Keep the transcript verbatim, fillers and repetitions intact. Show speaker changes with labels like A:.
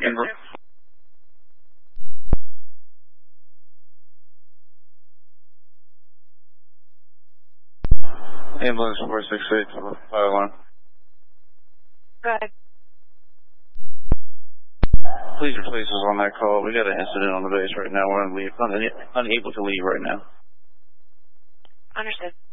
A: Ambulance. Ambulance four six six, five one.
B: Go ahead.
A: Please replace us on that call. We got an incident on the base right now. We're unable, unable to leave right now.
B: Understood.